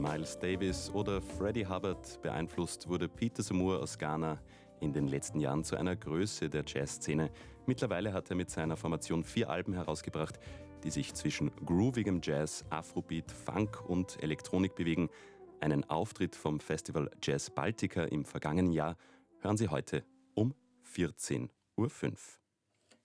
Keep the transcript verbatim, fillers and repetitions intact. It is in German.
Miles Davis oder Freddie Hubbard beeinflusst wurde Peter Samur aus Ghana in den letzten Jahren zu einer Größe der Jazzszene. Mittlerweile hat er mit seiner Formation vier Alben herausgebracht, die sich zwischen groovigem Jazz, Afrobeat, Funk und Elektronik bewegen. Einen Auftritt vom Festival Jazz Baltica im vergangenen Jahr hören Sie heute um vierzehn Uhr fünf.